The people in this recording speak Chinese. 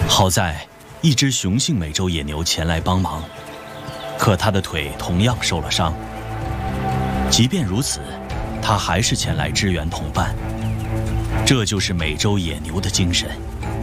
好在一只雄性美洲野牛前来帮忙，可它的腿同样受了伤。即便如此，它还是前来支援同伴。这就是美洲野牛的精神。